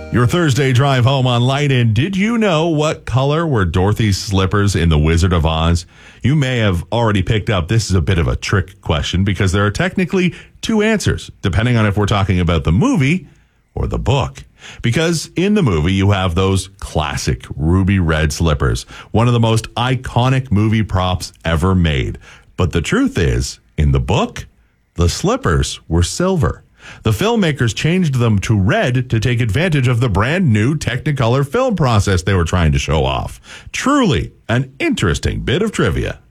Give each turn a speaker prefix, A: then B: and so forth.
A: Your Thursday drive home on Light In. Did you know what color were Dorothy's slippers in The Wizard of Oz? You may have already picked up this is a bit of a trick question because there are technically two answers, depending on if we're talking about the movie or the book. Because in the movie, you have those classic ruby red slippers, one of the most iconic movie props ever made. But the truth is, in the book, the slippers were silver. The filmmakers changed them to red to take advantage of the brand new Technicolor film process they were trying to show off. Truly an interesting bit of trivia.